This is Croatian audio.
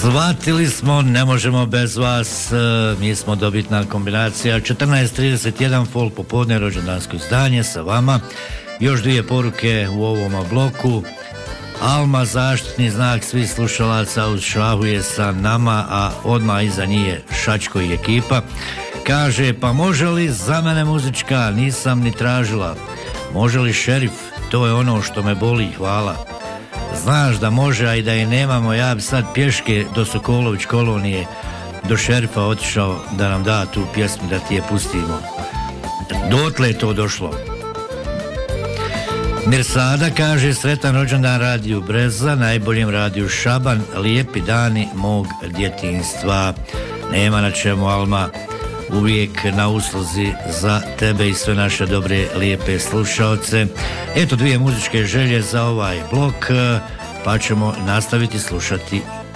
Shvatili smo, ne možemo bez vas, mi smo dobitna kombinacija. 14:31 Fol popodne, rođendansko izdanje sa vama. Još dvije poruke u ovom bloku. Alma, zaštitni znak svih slušalaca, uz Šahu je sa nama, a odmah iza nije Šačko i ekipa. Kaže, pa može li za mene muzička, nisam ni tražila. Može li šerif, to je ono što me boli, hvala. Znaš da može, a i da je nemamo, ja bi sad pješke do Sokolović kolonije, do šerifa otišao da nam da tu pjesmu, da ti je pustimo. Dotle je to došlo. Mirsada kaže, sretan rođendan radiju Breza, najboljem radiju Šaban, lijepi dani mog djetinjstva. Nema na čemu, Alma, uvijek na usluzi za tebe i sve naše dobre, lijepe slušaoce. Eto dvije muzičke želje za ovaj blok, pa ćemo nastaviti slušati